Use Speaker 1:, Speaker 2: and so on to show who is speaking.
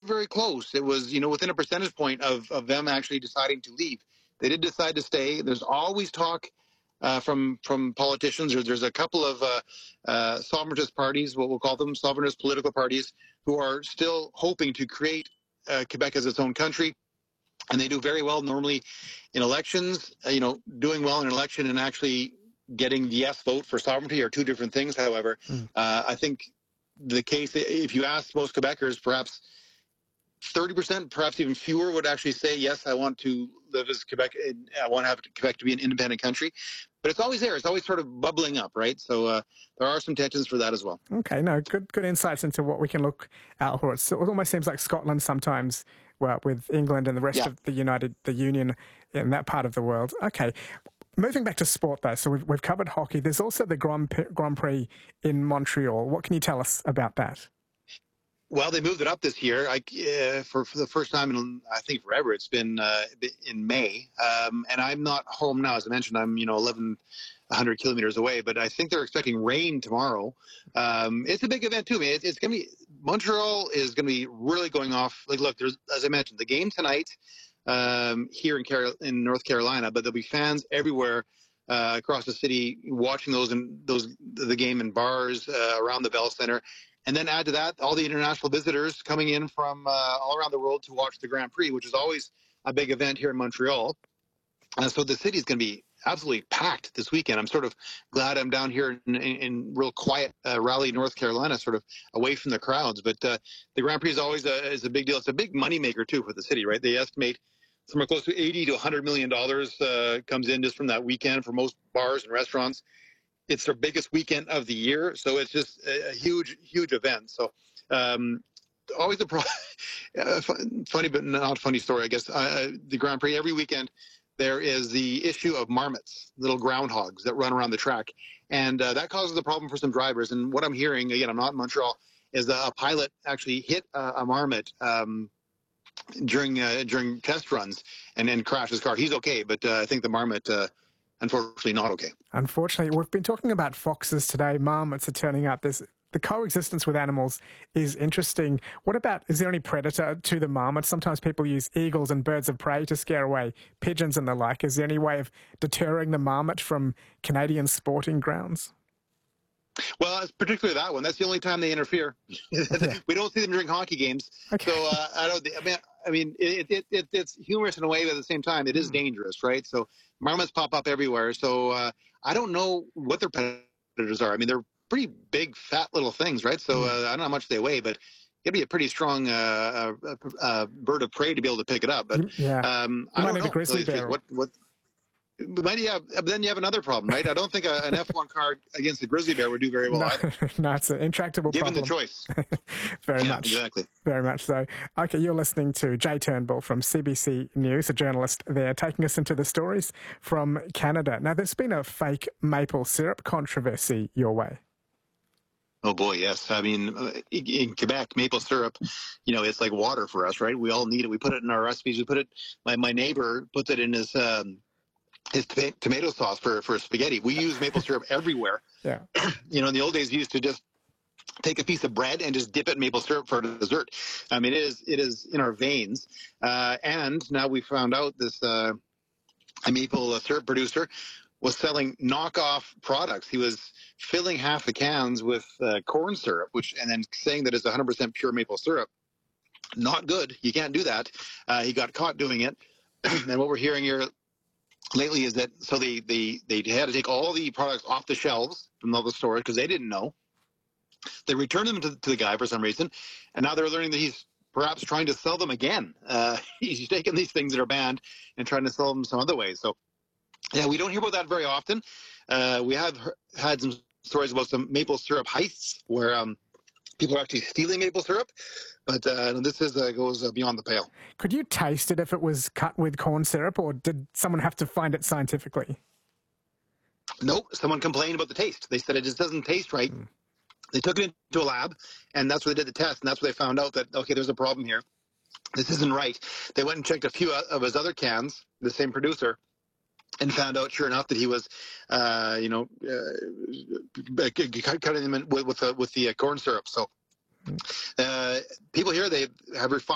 Speaker 1: very close. It was, within a percentage point of them actually deciding to leave. They did decide to stay. There's always talk from politicians. There's a couple of sovereigntist parties, what we'll call them, sovereigntist political parties, who are still hoping to create Quebec as its own country. And they do very well normally in elections. Doing well in an election and actually getting the yes vote for sovereignty are two different things. However, I think the case, if you ask most Quebecers, perhaps 30%, perhaps even fewer, would actually say, yes, I want to live as Quebec. I want to have Quebec to be an independent country. But it's always there. It's always sort of bubbling up, right? So there are some tensions for that as well.
Speaker 2: Okay, no, good insights into what we can look out for. It almost seems like Scotland sometimes, well, with England and the rest of the Union in that part of the world. Okay. Moving back to sport, though, so we've covered hockey. There's also the Grand Prix in Montreal. What can you tell us about that?
Speaker 1: Well, they moved it up this year. For the first time in, I think, forever. It's been in May, and I'm not home now. As I mentioned, I'm 1,100 kilometers away, but I think they're expecting rain tomorrow. It's a big event too. I mean, it's going to be, Montreal is going to be really going off. Like, look, there's, as I mentioned, the game tonight here in North Carolina, but there'll be fans everywhere across the city watching the game in bars around the Bell Center. And then add to that all the international visitors coming in from all around the world to watch the Grand Prix, which is always a big event here in Montreal. So the city is going to be absolutely packed this weekend. I'm sort of glad I'm down here in real quiet Raleigh, North Carolina, sort of away from the crowds. But the Grand Prix is always is a big deal. It's a big moneymaker, too, for the city, right? They estimate somewhere close to $80 to $100 million comes in just from that weekend for most bars and restaurants. It's their biggest weekend of the year, so it's just a huge, huge event. So always funny but not funny story, I guess. The Grand Prix, every weekend, there is the issue of marmots, little groundhogs that run around the track. And that causes a problem for some drivers. And what I'm hearing, again, I'm not in Montreal, is a pilot actually hit a marmot during test runs and then crashed his car. He's okay, but I think the marmot... unfortunately not okay.
Speaker 2: Unfortunately, we've been talking about foxes today. Marmots are turning up. The coexistence with animals is interesting. What about, is there any predator to the marmot? Sometimes people use eagles and birds of prey to scare away pigeons and the like. Is there any way of deterring the marmot from Canadian sporting grounds?
Speaker 1: Well, it's particularly that one. That's the only time they interfere. We don't see them during hockey games. Okay. So I mean, it's humorous in a way, but at the same time, it is dangerous, right? So marmots pop up everywhere. So I don't know what their predators are. I mean, they're pretty big, fat little things, right? So I don't know how much they weigh, but it'd be a pretty strong bird of prey to be able to pick it up. But I don't know.
Speaker 2: A grizzly bear.
Speaker 1: But then you have another problem, right? I don't think an F1 car against a grizzly bear would do very well either.
Speaker 2: No, it's an intractable
Speaker 1: problem.
Speaker 2: Given
Speaker 1: the choice.
Speaker 2: Very much.
Speaker 1: Exactly.
Speaker 2: Very much so. Okay, you're listening to Jay Turnbull from CBC News, a journalist there, taking us into the stories from Canada. Now, there's been a fake maple syrup controversy your way.
Speaker 1: Oh, boy, yes. I mean, in Quebec, maple syrup, it's like water for us, right? We all need it. We put it in our recipes. We put it, my neighbor puts it in his tomato sauce for spaghetti. We use maple syrup everywhere. Yeah. In the old days, you used to just take a piece of bread and just dip it in maple syrup for dessert. I mean, it is in our veins. And now we found out this a maple syrup producer was selling knockoff products. He was filling half the cans with corn syrup, and then saying that it's 100% pure maple syrup. Not good. You can't do that. He got caught doing it. And what we're hearing here lately is that they had to take all the products off the shelves from all the stores because they didn't know. They returned them to the guy for some reason, and now they're learning that he's perhaps trying to sell them again. He's taking these things that are banned and trying to sell them some other way. So, yeah, we don't hear about that very often. We have had some stories about some maple syrup heists where people are actually stealing maple syrup, but this goes beyond the pale.
Speaker 2: Could you taste it if it was cut with corn syrup, or did someone have to find it scientifically?
Speaker 1: Nope. Someone complained about the taste. They said it just doesn't taste right. They took it into a lab, and that's where they did the test, and that's where they found out that, okay, there's a problem here. This isn't right. They went and checked a few of his other cans, the same producer, and found out, sure enough, that he was, cutting them in with the corn syrup. So people here, they have refined